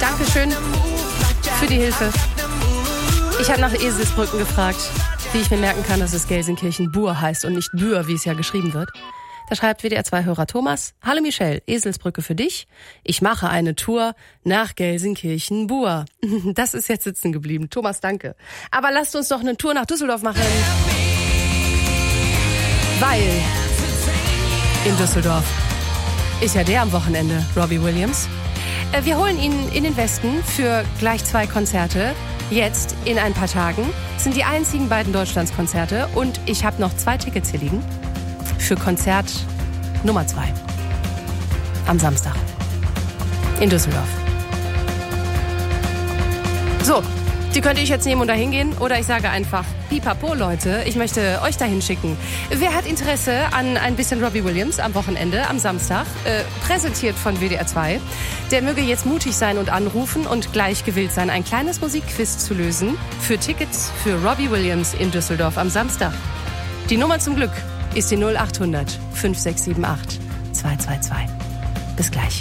Dankeschön für die Hilfe. Ich habe nach Eselsbrücken gefragt, wie ich mir merken kann, dass es Gelsenkirchen-Bur heißt und nicht Bühr, wie es ja geschrieben wird. Da schreibt WDR2-Hörer Thomas: Hallo Michelle, Eselsbrücke für dich. Ich mache eine Tour nach Gelsenkirchen-Bur. Das ist jetzt sitzen geblieben. Thomas, danke. Aber lasst uns doch eine Tour nach Düsseldorf machen. Weil in Düsseldorf ist ja der am Wochenende, Robbie Williams. Wir holen ihn in den Westen für gleich 2 Konzerte. Jetzt, in ein paar Tagen, sind die einzigen beiden Deutschlandskonzerte. Und ich habe noch 2 Tickets hier liegen für Konzert Nummer 2 am Samstag in Düsseldorf. So, die könnte ich jetzt nehmen und da hingehen. Oder ich sage einfach, pipapo Leute, ich möchte euch dahin schicken. Wer hat Interesse an ein bisschen Robbie Williams am Wochenende, am Samstag, präsentiert von WDR 2, der möge jetzt mutig sein und anrufen und gleich gewillt sein, ein kleines Musikquiz zu lösen für Tickets für Robbie Williams in Düsseldorf am Samstag. Die Nummer zum Glück ist die 0800 5678 222. Bis gleich.